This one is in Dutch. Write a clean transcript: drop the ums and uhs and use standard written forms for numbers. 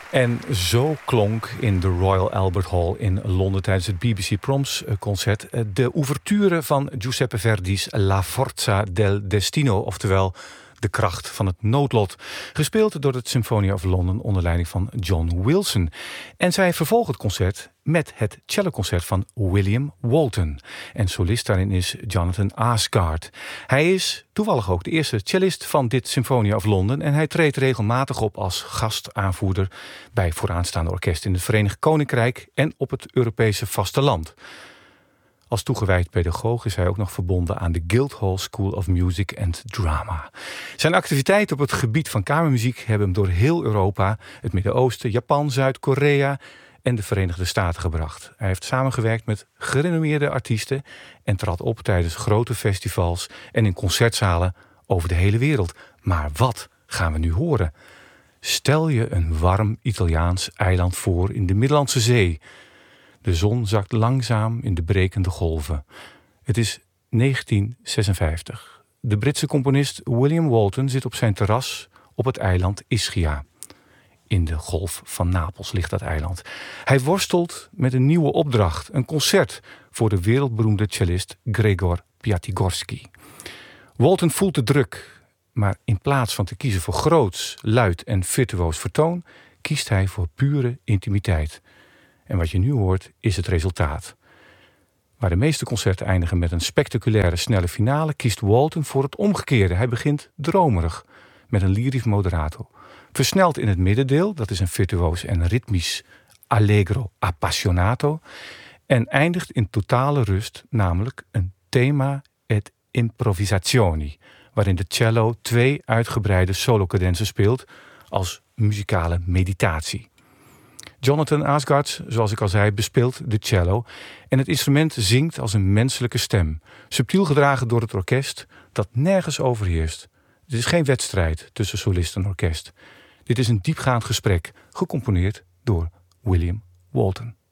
En zo klonk in de Royal Albert Hall in Londen tijdens het BBC Proms concert de ouverture van Giuseppe Verdi's La Forza del Destino, oftewel de kracht van het noodlot. Gespeeld door het Symphony of London onder leiding van John Wilson. En zij vervolgen het concert met het celloconcert van William Walton. En solist daarin is Jonathan Asgard. Hij is toevallig ook de eerste cellist van dit Symphony of London. En hij treedt regelmatig op als gastaanvoerder bij vooraanstaande orkesten in het Verenigd Koninkrijk en op het Europese vasteland. Als toegewijd pedagoog is hij ook nog verbonden aan de Guildhall School of Music and Drama. Zijn activiteiten op het gebied van kamermuziek hebben hem door heel Europa, het Midden-Oosten, Japan, Zuid-Korea en de Verenigde Staten gebracht. Hij heeft samengewerkt met gerenommeerde artiesten en trad op tijdens grote festivals en in concertzalen over de hele wereld. Maar wat gaan we nu horen? Stel je een warm Italiaans eiland voor in de Middellandse Zee. De zon zakt langzaam in de brekende golven. Het is 1956. De Britse componist William Walton zit op zijn terras op het eiland Ischia. In de golf van Napels ligt dat eiland. Hij worstelt met een nieuwe opdracht. Een concert voor de wereldberoemde cellist Gregor Piatigorsky. Walton voelt de druk. Maar in plaats van te kiezen voor groots, luid en virtuoos vertoon, kiest hij voor pure intimiteit. En wat je nu hoort is het resultaat. Waar de meeste concerten eindigen met een spectaculaire snelle finale, kiest Walton voor het omgekeerde. Hij begint dromerig met een lyrisch moderato. Versnelt in het middendeel, dat is een virtuoos en ritmisch allegro appassionato. En eindigt in totale rust, namelijk een thema et improvisazioni, waarin de cello 2 uitgebreide solocadenzen speelt als muzikale meditatie. Jonathan Asgard, zoals ik al zei, bespeelt de cello en het instrument zingt als een menselijke stem, subtiel gedragen door het orkest dat nergens overheerst. Het is geen wedstrijd tussen solist en orkest. Dit is een diepgaand gesprek, gecomponeerd door William Walton.